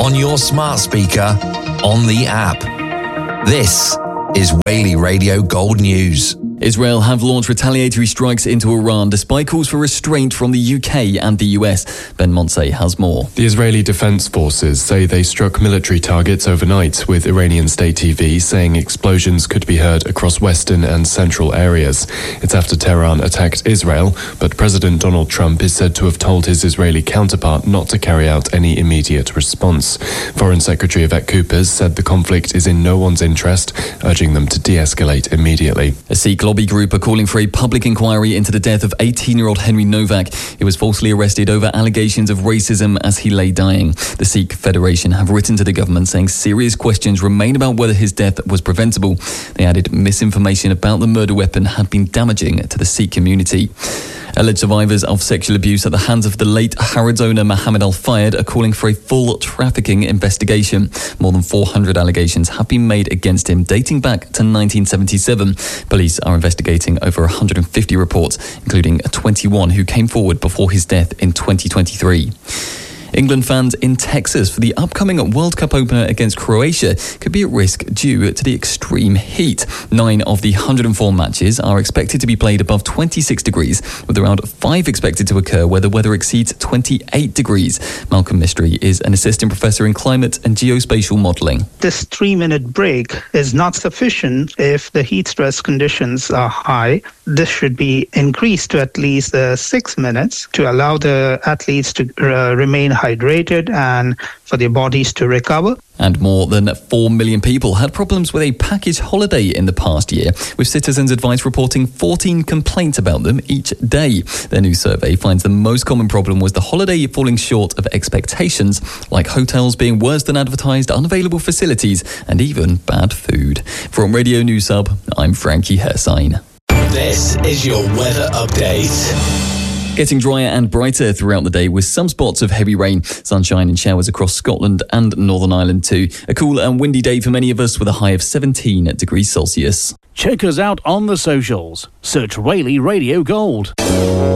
on your smart speaker, on the app. This is Whaley Radio Gold News. Israel have launched retaliatory strikes into Iran despite calls for restraint from the UK and the US. Ben Montse has more. The Israeli Defense Forces say they struck military targets overnight, with Iranian state TV saying explosions could be heard across western and central areas. It's after Tehran attacked Israel, but President Donald Trump is said to have told his Israeli counterpart not to carry out any immediate response. Foreign Secretary Yvette Coopers said the conflict is in no one's interest, urging them to de-escalate immediately. A Sikh lobby group are calling for a public inquiry into the death of 18-year-old Henry Novak. He was falsely arrested over allegations of racism as he lay dying. The Sikh Federation have written to the government saying serious questions remain about whether his death was preventable. They added misinformation about the murder weapon had been damaging to the Sikh community. Alleged survivors of sexual abuse at the hands of the late Harrods owner Mohammed Al Fayed are calling for a full trafficking investigation. More than 400 allegations have been made against him dating back to 1977. Police are investigating over 150 reports, including 21 who came forward before his death in 2023. England fans in Texas for the upcoming World Cup opener against Croatia could be at risk due to the extreme heat. 9 of the 104 matches are expected to be played above 26 degrees, with around 5 expected to occur where the weather exceeds 28 degrees. Malcolm Mystery is an assistant professor in climate and geospatial modelling. This 3-minute break is not sufficient if the heat stress conditions are high. This should be increased to at least 6 minutes to allow the athletes to remain hydrated and for their bodies to recover. And more than 4 million people had problems with a package holiday in the past year, with Citizens Advice reporting 14 complaints about them each day. Their new survey finds the most common problem was the holiday falling short of expectations, like hotels being worse than advertised, unavailable facilities, and even bad food. From Radio News Hub, I'm Frankie Hersign. This is your weather update. Getting drier and brighter throughout the day with some spots of heavy rain, sunshine and showers across Scotland and Northern Ireland too. A cool and windy day for many of us with a high of 17 degrees Celsius. Check us out on the socials. Search Whaley Radio Gold.